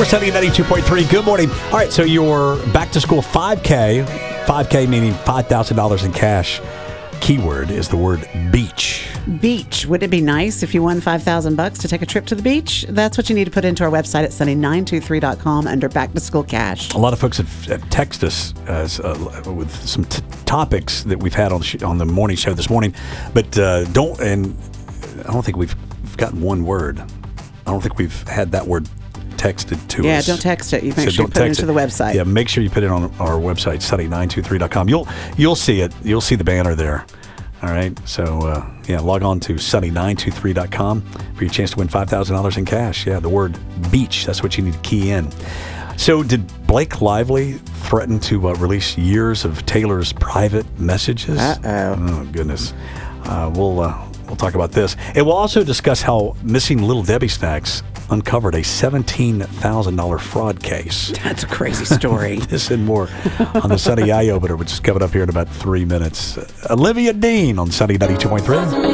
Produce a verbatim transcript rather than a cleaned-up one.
We're Sunny ninety-two point three. Good morning. All right, so your back-to-school five K, five K meaning five thousand dollars in cash. Keyword is the word beach. Beach. Would it be nice if you won five thousand bucks to take a trip to the beach? That's what you need to put into our website at sunny nine two three dot com under back to school cash. A lot of folks have, have texted us as, uh, with some t- topics that we've had on the, sh- on the morning show this morning, but uh, don't, and I don't think we've, we've gotten one word. I don't think we've had that word texted to yeah, us. Yeah, don't text it. You make so sure you put it into it. the website. Yeah, make sure you put it on our website, sunny nine two three dot com. You'll you'll see it. You'll see the banner there. All right. So, uh, yeah, log on to sunny nine two three dot com for your chance to win five thousand dollars in cash. Yeah, the word beach. That's what you need to key in. So did Blake Lively threaten to uh, release years of Taylor's private messages? Uh-oh. Oh, goodness. Uh, we'll, uh, we'll talk about this. And we'll also discuss how missing Little Debbie snacks uncovered a seventeen thousand dollars fraud case. That's a crazy story. This and more on the Sunny Eye Opener, which is coming up here in about three minutes. Olivia Dean on Sunny ninety-two point three.